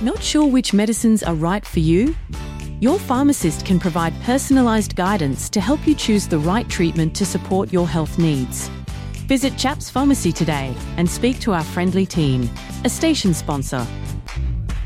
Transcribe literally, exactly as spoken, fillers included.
Not sure which medicines are right for you? Your pharmacist can provide personalised guidance to help you choose the right treatment to support your health needs. Visit Chaps Pharmacy today and speak to our friendly team, a station sponsor.